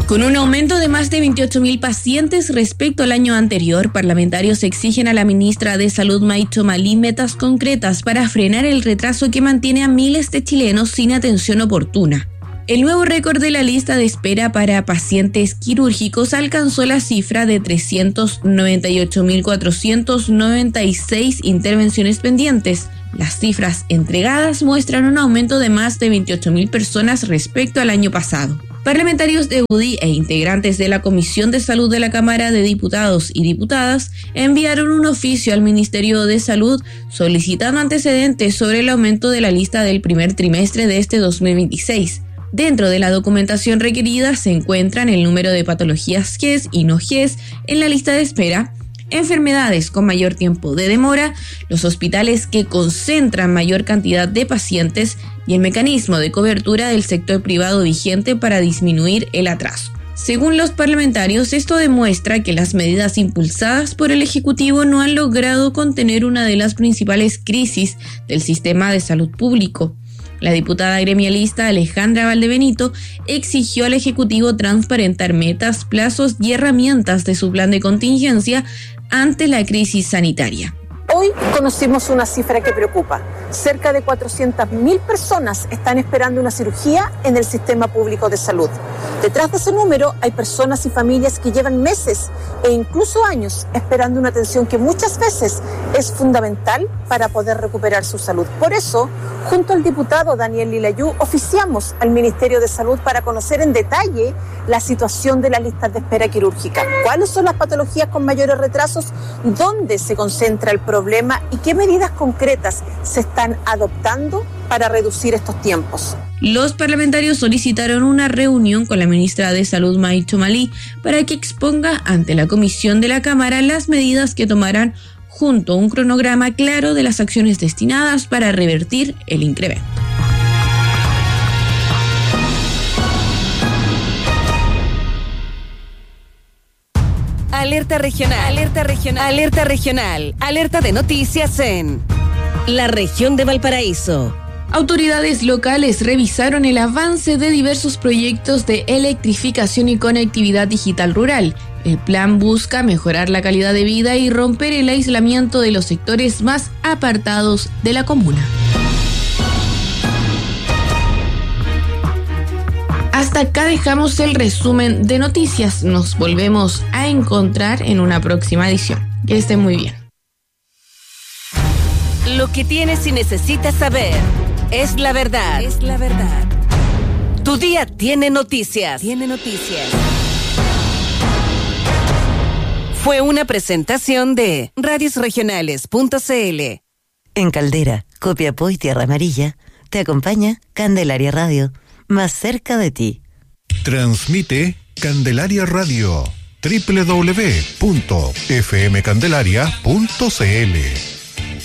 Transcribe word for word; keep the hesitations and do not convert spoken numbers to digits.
Con un aumento de más de veintiocho mil pacientes respecto al año anterior, parlamentarios exigen a la ministra de Salud, May Chomalí, metas concretas para frenar el retraso que mantiene a miles de chilenos sin atención oportuna. El nuevo récord de la lista de espera para pacientes quirúrgicos alcanzó la cifra de trescientos noventa y ocho mil cuatrocientas noventa y seis intervenciones pendientes. Las cifras entregadas muestran un aumento de más de veintiocho mil personas respecto al año pasado. Parlamentarios de U D I e integrantes de la Comisión de Salud de la Cámara de Diputados y Diputadas enviaron un oficio al Ministerio de Salud solicitando antecedentes sobre el aumento de la lista del primer trimestre de este dos mil veintiséis. Dentro de la documentación requerida se encuentran el número de patologías G E S y no G E S en la lista de espera, enfermedades con mayor tiempo de demora, los hospitales que concentran mayor cantidad de pacientes y el mecanismo de cobertura del sector privado vigente para disminuir el atraso. Según los parlamentarios, esto demuestra que las medidas impulsadas por el Ejecutivo no han logrado contener una de las principales crisis del sistema de salud público. La diputada gremialista Alejandra Valdebenito exigió al Ejecutivo transparentar metas, plazos y herramientas de su plan de contingencia ante la crisis sanitaria. Hoy conocimos una cifra que preocupa. Cerca de cuatrocientas mil personas están esperando una cirugía en el sistema público de salud. Detrás de ese número hay personas y familias que llevan meses e incluso años esperando una atención que muchas veces es fundamental para poder recuperar su salud. Por eso, junto al diputado Daniel Lilayú, oficiamos al Ministerio de Salud para conocer en detalle la situación de las listas de espera quirúrgica. ¿Cuáles son las patologías con mayores retrasos? ¿Dónde se concentra el problema? ¿Y qué medidas concretas se están adoptando para reducir estos tiempos? Los parlamentarios solicitaron una reunión con la ministra de Salud, May Chomalí, para que exponga ante la comisión de la Cámara las medidas que tomarán junto a un cronograma claro de las acciones destinadas para revertir el incremento. Alerta regional, alerta regional, alerta regional, alerta de noticias en la región de Valparaíso. Autoridades locales revisaron el avance de diversos proyectos de electrificación y conectividad digital rural. El plan busca mejorar la calidad de vida y romper el aislamiento de los sectores más apartados de la comuna. Hasta acá dejamos el resumen de noticias. Nos volvemos a encontrar en una próxima edición. Que estén muy bien. Lo que tienes y necesitas saber es la verdad. Es la verdad. Tu día tiene noticias. Tiene noticias. Fue una presentación de radios regionales punto c l. En Caldera, Copiapó y Tierra Amarilla, te acompaña Candelaria Radio, más cerca de ti. Transmite Candelaria Radio, doble u doble u doble u punto f m candelaria punto c l.